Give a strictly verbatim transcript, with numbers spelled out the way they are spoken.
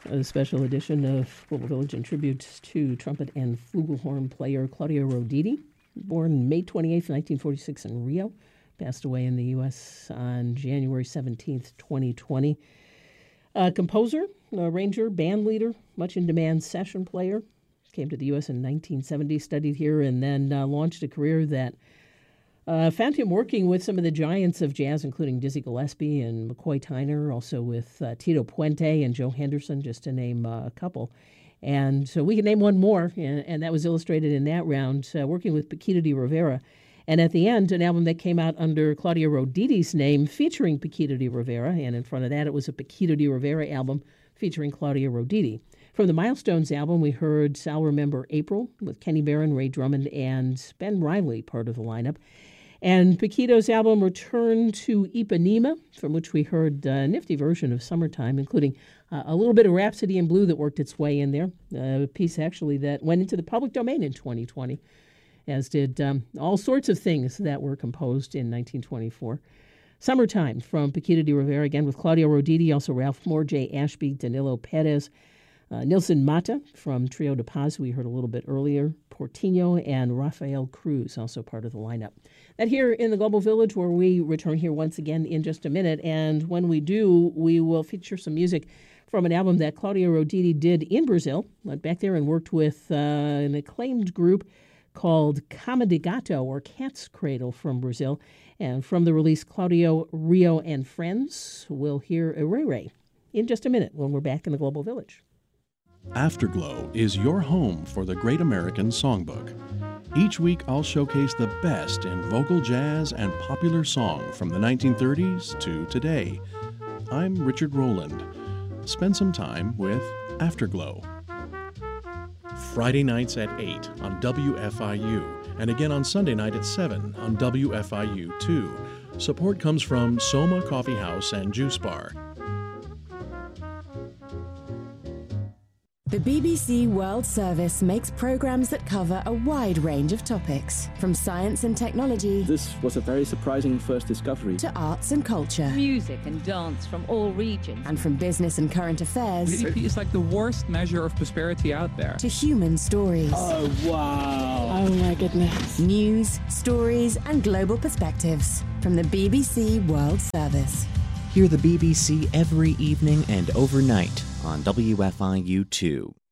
A special edition of Global Village in tribute to trumpet and flugelhorn player Claudio Roditi, born May twenty-eighth, nineteen forty-six in Rio, passed away in the U S on January seventeenth, twenty twenty. A composer, arranger, band leader, much in demand session player. Came to the U S in nineteen seventy, studied here, and then uh, launched a career that Uh, found him working with some of the giants of jazz, including Dizzy Gillespie and McCoy Tyner, also with uh, Tito Puente and Joe Henderson, just to name uh, a couple. And so we can name one more, and, and that was illustrated in that round, uh, working with Paquito de Rivera. And at the end, an album that came out under Claudio Roditi's name, featuring Paquito de Rivera, and in front of that, it was a Paquito de Rivera album featuring Claudio Roditi. From the Milestones album, we heard I'll Remember April with Kenny Barron, Ray Drummond, and Ben Riley, part of the lineup. And Paquito's album Return to Ipanema, from which we heard a nifty version of Summertime, including uh, a little bit of Rhapsody in Blue that worked its way in there, uh, a piece actually that went into the public domain in twenty twenty, as did um, all sorts of things that were composed in nineteen twenty-four. Summertime from Paquito de Rivera, again with Claudio Roditi, also Ralph Moore, Jay Ashby, Danilo Perez, uh, Nilson Mata from Trio de Paz, we heard a little bit earlier, Portinho, and Rafael Cruz, also part of the lineup. That here in the Global Village, where we return here once again in just a minute. And when we do, we will feature some music from an album that Claudio Roditi did in Brazil. Went back there and worked with uh, an acclaimed group called Cama de Gato, or Cat's Cradle, from Brazil. And from the release Claudio, Rio, and Friends, we'll hear Ray Ray in just a minute when we're back in the Global Village. Afterglow is your home for the Great American Songbook. Each week, I'll showcase the best in vocal jazz and popular song from the nineteen thirties to today. I'm Richard Rowland. Spend some time with Afterglow. Friday nights at eight on W F I U, and again on Sunday night at seven on W F I U two. Support comes from Soma Coffee House and Juice Bar. The B B C World Service makes programs that cover a wide range of topics, from science and technology. This was a very surprising first discovery. To arts and culture. Music and dance from all regions. And from business and current affairs. G D P is like the worst measure of prosperity out there. To human stories. Oh, wow. Oh, my goodness. News, stories, and global perspectives from the B B C World Service. Hear the B B C every evening and overnight on W F I U two.